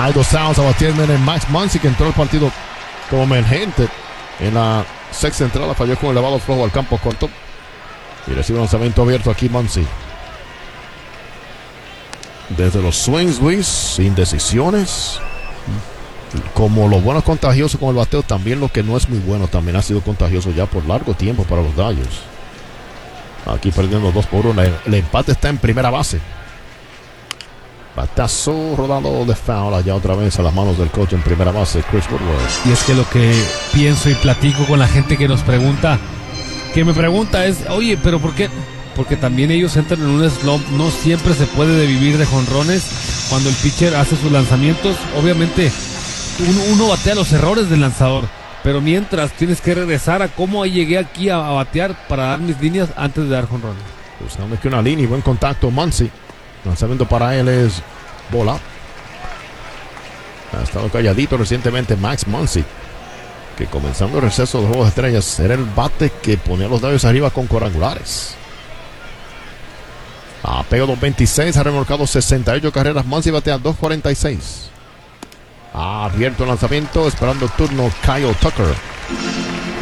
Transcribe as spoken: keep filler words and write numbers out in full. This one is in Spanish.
Hay dos outs a batir en Max Muncy, que entró al partido como emergente en la sexta entrada. Falló con el elevado flojo al campo corto. Y recibe un lanzamiento abierto aquí Muncy. Desde los swings, Luis, indecisiones. Como lo bueno es contagioso con el bateo, también lo que no es muy bueno también ha sido contagioso ya por largo tiempo para los Dodgers. Aquí perdiendo dos por uno. El, el empate está en primera base. Batazo rodado de foul allá otra vez a las manos del coach en primera base, Chris Woodward. Y es que lo que pienso y platico con la gente que nos pregunta, que me pregunta es, oye, pero ¿por qué? Porque también ellos entran en un slump. No siempre se puede de vivir de jonrones. Cuando el pitcher hace sus lanzamientos, obviamente uno, uno batea los errores del lanzador, pero mientras tienes que regresar a cómo llegué aquí a, a batear para dar mis líneas antes de dar jonrones. Buscando que una línea y buen contacto Muncy. Lanzamiento para él es bola. Ha estado calladito recientemente Max Muncy, que comenzando el receso de Juegos de Estrellas era el bate que ponía a los Dodgers arriba con cuadrangulares. Ha pegado dos veintiséis, ha remolcado sesenta y ocho carreras. Muncy batea dos cuarenta y seis. Ha abierto el lanzamiento, esperando el turno Kyle Tucker.